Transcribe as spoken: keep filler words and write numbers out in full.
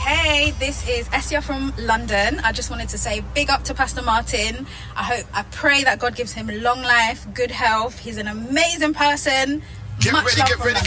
Hey, this is Essia from London. I just wanted to say big up to Pastor Martin. I hope, I pray that God gives him long life, good health. He's an amazing person. Get Much ready, love get from ready. London.